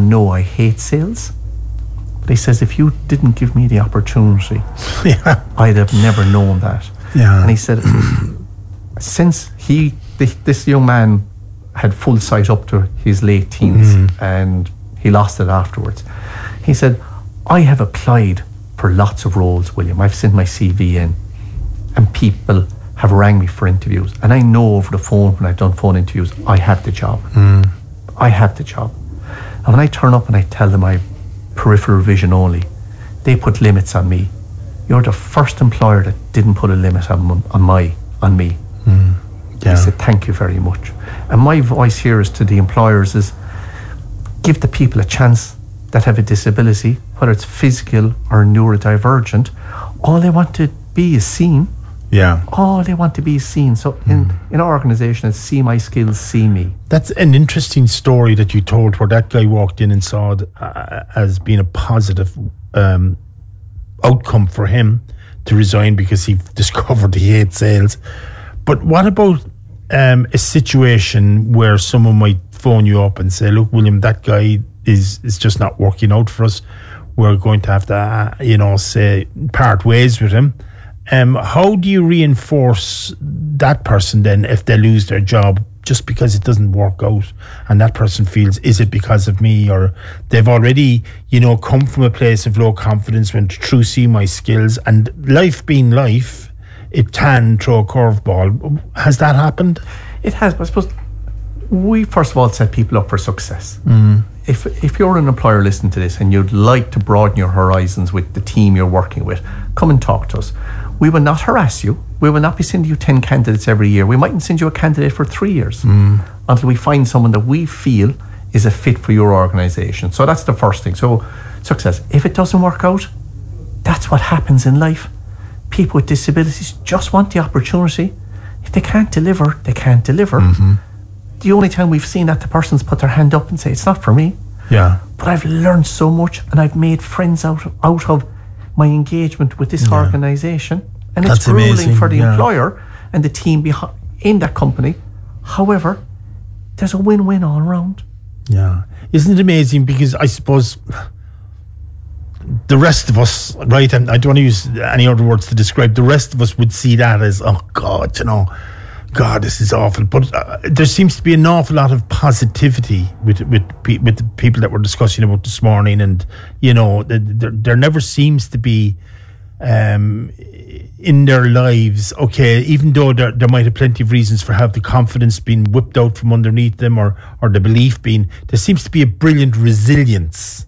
know I hate sales. But he says, if you didn't give me the opportunity, I'd have never known that. Yeah. And he said, since this young man had full sight up to his late teens, and he lost it afterwards, he said, I have applied for lots of roles, William. I've sent my CV in, and people have rang me for interviews, and I know over the phone when I've done phone interviews, I have the job. I have the job. And when I turn up and I tell them I have peripheral vision only, they put limits on me. You're the first employer that didn't put a limit on me. He said, thank you very much. And my voice here is to the employers is, give the people a chance that have a disability, whether it's physical or neurodivergent. All they want to be is seen. Yeah. All they want to be is seen. So in our organisation, it's see my skills, see me. That's an interesting story that you told, where that guy walked in and saw it as being a positive outcome for him to resign because he discovered he hates sales. But what about a situation where someone might phone you up and say, look, William, that guy is just not working out for us. We're going to have to, say, part ways with him. How do you reinforce that person then if they lose their job just because it doesn't work out, and that person feels, is it because of me, or they've already, come from a place of low confidence, went through see my skills, and life being life, it can throw a curveball. Has that happened? It has, but I suppose we first of all set people up for success. If you're an employer listening to this and you'd like to broaden your horizons with the team you're working with, come and talk to us. We will not harass you. We will not be sending you 10 candidates every year. We mightn't send you a candidate for 3 years until we find someone that we feel is a fit for your organisation. So that's the first thing. So success. If it doesn't work out, that's what happens in life. People with disabilities just want the opportunity. If they can't deliver, they can't deliver. The only time we've seen that, the person's put their hand up and say, it's not for me. Yeah. But I've learned so much, and I've made friends out of my engagement with this organisation. And That's it's grueling amazing, for the employer and the team in that company. However, there's a win-win all around. Yeah. Isn't it amazing? Because I suppose the rest of us, right, and I don't want to use any other words to describe, the rest of us would see that as, oh God, God, this is awful. But there seems to be an awful lot of positivity with the people that we're discussing about this morning, and there never seems to be in their lives, okay, even though there might have plenty of reasons for have the confidence being whipped out from underneath them, or the belief being, there seems to be a brilliant resilience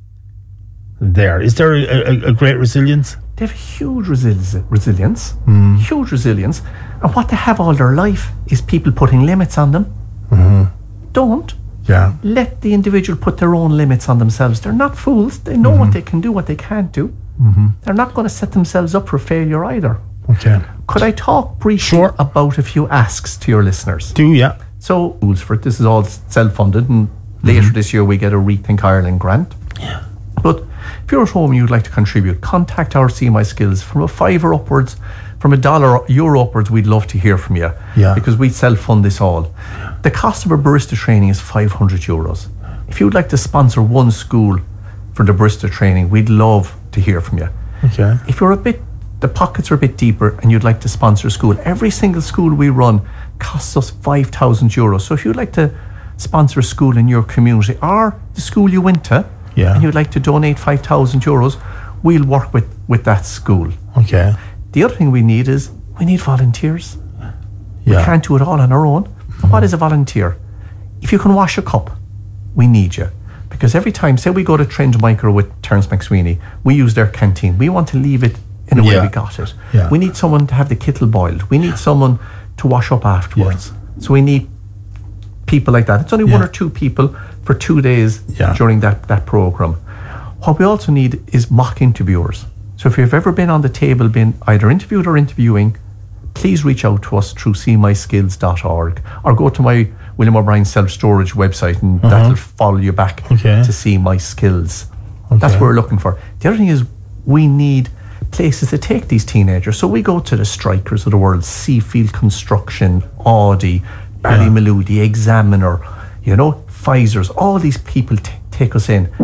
there. Is there a great resilience? They have huge resilience, huge resilience. And what they have all their life is people putting limits on them. Don't. Yeah. Let the individual put their own limits on themselves. They're not fools. They know what they can do, what they can't do. They're not going to set themselves up for failure either. Okay. Could I talk briefly about a few asks to your listeners? Do, yeah. So, for this is all self-funded, and later this year we get a Rethink Ireland grant. Yeah. But if you're at home and you'd like to contribute, contact our See My Skills from a $5 upwards, from $1 euro upwards. We'd love to hear from you, because we self-fund this all. The cost of a barista training is €500. If you'd like to sponsor one school for the barista training, we'd love to hear from you. Okay. If you're the pockets are a bit deeper and you'd like to sponsor a school, every single school we run costs us €5,000. So if you'd like to sponsor a school in your community, or the school you went to, and you'd like to donate €5,000, we'll work with that school. Okay. The other thing we need volunteers. Yeah. We can't do it all on our own. And what is a volunteer? If you can wash a cup, we need you. Because every time, say we go to Trend Micro with Terence McSweeney, we use their canteen. We want to leave it in the way we got it. Yeah. We need someone to have the kettle boiled. We need someone to wash up afterwards. So we need people like that. It's only one or two people for 2 days during that program. What we also need is mock interviewers. So if you've ever been on the table, been either interviewed or interviewing, please reach out to us through seemyskills.org, or go to my William O'Brien Self-Storage website, and that'll follow you back to See My Skills. That's what we're looking for. The other thing is we need places to take these teenagers. So we go to the strikers of the world, Seafield Construction, Audi, Ballymaloo, the Examiner, Pfizer's, all these people take us in.